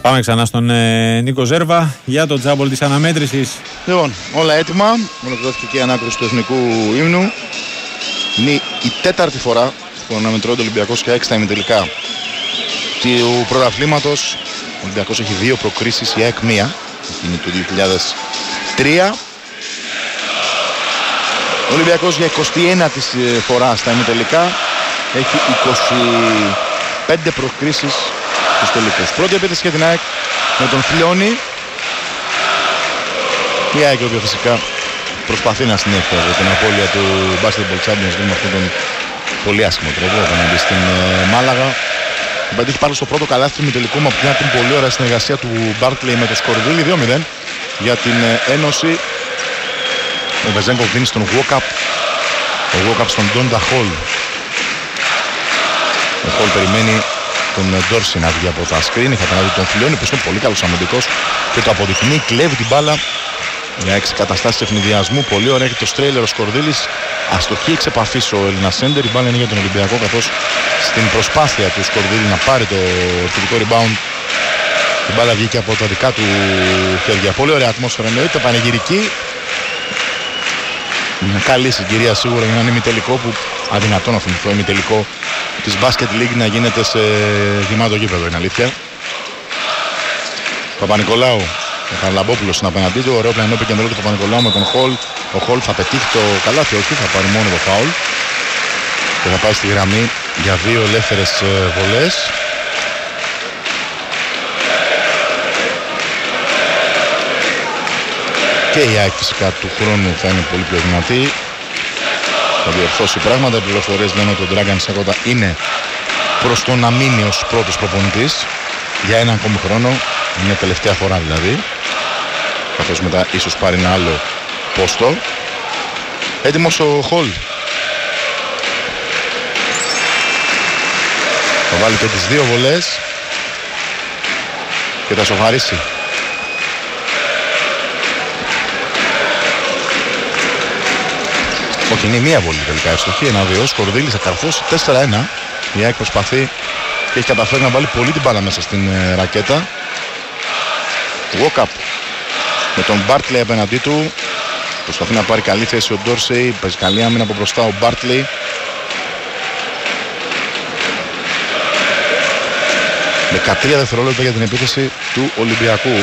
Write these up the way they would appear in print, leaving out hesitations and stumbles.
Πάμε ξανά στον Νίκο Ζέρβα για το τζάμπολ της αναμέτρησης. Λοιπόν, όλα έτοιμα. Ολοκληρώθηκε και η ανάκριση του εθνικού ύμνου. Είναι η τέταρτη φορά που αναμετρώνται ο Ολυμπιακός και 6 τα ημιτελικά του πρωταθλήματος. Ο Ολυμπιακός έχει 2 προκρίσεις, η ΑΕΚ 1. Εκείνη του 2003. Ο Ολυμπιακός για 21η φορά στα ημιτελικά έχει 25 προκρίσεις στους τελικούς. Πρώτη επίθεση για την ΑΕΚ με τον Φιλιώνη. Η ΑΕΚ, η οποία φυσικά προσπαθεί να συνέχει την απώλεια του Basketball Champions με αυτόν τον πολύ άσχημο τρόπο απέναντι στην Μάλαγα. Πετύχει πάλι στο πρώτο καλάθι του ημιτελικού με αυτήν την πολύ ωραία συνεργασία του Μπάρκλεϊ με το Σκορδίλη. 2-0 για την Ένωση. Ο Βεζέγκοφ δίνει στον Walkup. Ο Walkup στον Ντόντα Χολ. Ο Χολ περιμένει τον Ντόρση να βγει από τα screen. Έχει απέναντι τον Φιλιώνη που είναι πολύ καλός αμυντικός και το αποδεικνύει. Κλέβει την μπάλα για 6 καταστάσεις ευνηδιασμού. Πολύ ωραία. Έχει το στρέιλερ ο Σκορδίλης. Αστοχή εξ επαφής ο Έλληνα Σέντερ. Η μπάλα είναι για τον Ολυμπιακό, καθώς στην προσπάθεια του Σκορδίλη να πάρει το ορθωτικό rebound η μπάλα βγήκε από τα δικά του χέρια. Πολύ ωραία ατμόσφαιρα εννοείται. Πανηγυρική. Μια καλή συγκυρία σίγουρα για έναν ημιτελικό που αδυνατό να θυμηθώ ημιτελικό της Basket League να γίνεται σε γεμάτο γήπεδο, είναι αλήθεια. Παπα-Νικολάου, ο Χαραλαμπόπουλος είναι απέναντί του. Ωραίο πλανό επικεντρώνει του Παπα-Νικολάου με τον Χολ. Ο Χολ θα πετύχει το καλάθι, όχι, θα πάρει μόνο το φάουλ και θα πάει στη γραμμή για 2 ελεύθερες βολές. Και η ΑΕΚ φυσικά του χρόνου θα είναι πολύ πιο δυνατή. Θα διορθώσει πράγματα. Οι πληροφορίες λένε ότι ο Dragan Σέκοτα είναι προς το να μείνει ως πρώτος προπονητής για έναν ακόμη χρόνο. Μια τελευταία φορά δηλαδή. Καθώς μετά ίσως πάρει ένα άλλο πόστο. Έτοιμος ο Χολ. Θα βάλει και τις 2 βολές και θα σοβαρήσει. Όχι, είναι μία βολή τελικά ευστοχή. 1-2. Σκορδίλης θα καρφώσει 4-1. Η ΑΕΚ προσπαθεί και έχει καταφέρει να βάλει πολύ την μπάλα μέσα στην ρακέτα. Walkup με τον Μπάρτλεϊ απέναντί του. Προσπαθεί να πάρει καλή θέση ο Ντόρσεϊ. Παίζει καλή άμυνα από μπροστά ο Μπάρτλεϊ. Με 13 δευτερόλεπτα για την επίθεση του Ολυμπιακού.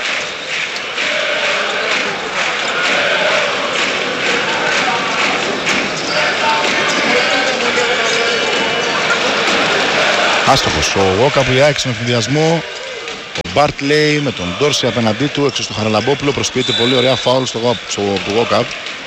Άστοχος ο Walkup, η ΑΕΚ στον ευθυνδιασμό. Ο Μπάρτλεϊ με τον Ντόρση απέναντί του, έξω στο Χαραλαμπόπουλο. Προσποιείται πολύ ωραία φάουλ στο Walkup.